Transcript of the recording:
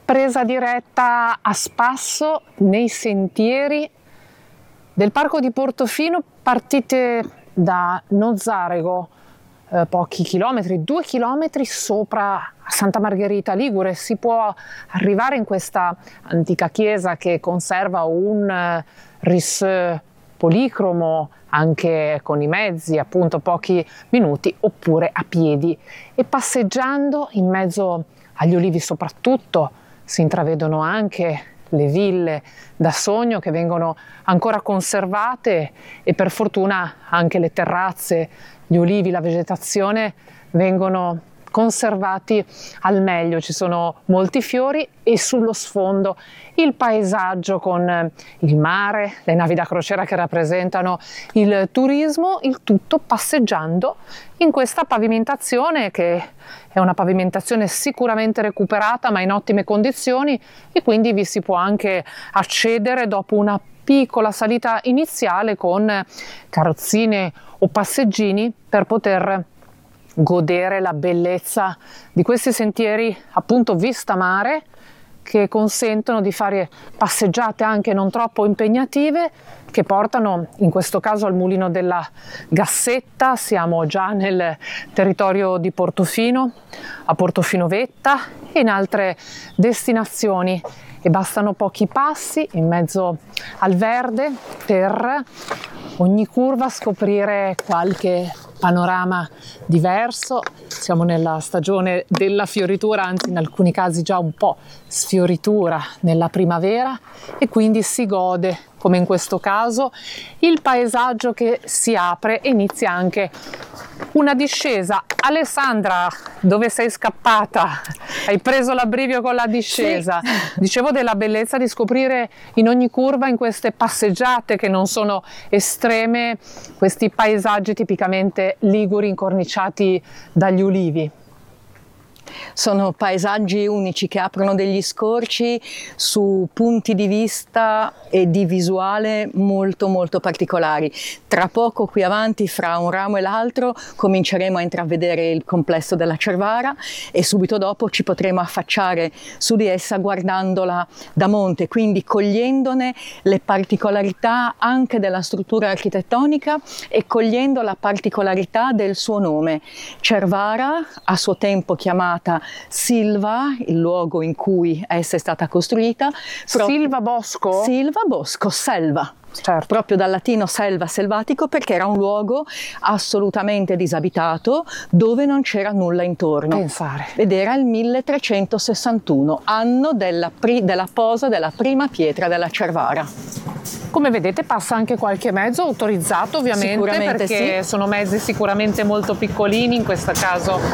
presa diretta a spasso nei sentieri del parco di Portofino. Partite da Nozzarego, pochi chilometri, 2 chilometri sopra Santa Margherita Ligure. Si può arrivare in questa antica chiesa che conserva un rissò policromo, anche con i mezzi, appunto pochi minuti, oppure a piedi. E passeggiando in mezzo agli ulivi soprattutto si intravedono anche le ville da sogno che vengono ancora conservate, e per fortuna anche le terrazze, gli ulivi, la vegetazione vengono conservati al meglio. Ci sono molti fiori e sullo sfondo il paesaggio con il mare, le navi da crociera che rappresentano il turismo, il tutto passeggiando in questa pavimentazione che è una pavimentazione sicuramente recuperata ma in ottime condizioni, e quindi vi si può anche accedere dopo una piccola salita iniziale con carrozzine o passeggini per poter godere la bellezza di questi sentieri, appunto vista mare, che consentono di fare passeggiate anche non troppo impegnative, che portano in questo caso al mulino della Gassetta. Siamo già nel territorio di Portofino, a Portofino Vetta e in altre destinazioni, e bastano pochi passi in mezzo al verde per ogni curva scoprire qualche panorama diverso. Siamo nella stagione della fioritura, anzi in alcuni casi già un po' sfioritura nella primavera, e quindi si gode, come in questo caso, il paesaggio che si apre e inizia anche una discesa. Alessandra, dove sei scappata? Hai preso l'abbrivio con la discesa. Sì. Dicevo della bellezza di scoprire in ogni curva, in queste passeggiate che non sono estreme, questi paesaggi tipicamente liguri incorniciati dagli ulivi. Sono paesaggi unici che aprono degli scorci su punti di vista e di visuale molto molto particolari. Tra poco qui avanti, fra un ramo e l'altro, cominceremo a intravedere il complesso della Cervara, e subito dopo ci potremo affacciare su di essa guardandola da monte, quindi cogliendone le particolarità anche della struttura architettonica e cogliendo la particolarità del suo nome. Cervara, a suo tempo chiamata Silva, il luogo in cui essa è stata costruita. Silva Bosco? Silva Bosco, selva. Certo. Proprio dal latino selva, selvatico, perché era un luogo assolutamente disabitato dove non c'era nulla intorno. Pensare. Ed era il 1361, anno della posa della prima pietra della Cervara. Come vedete passa anche qualche mezzo autorizzato, ovviamente, perché sì. Sono mezzi sicuramente molto piccolini, in questo caso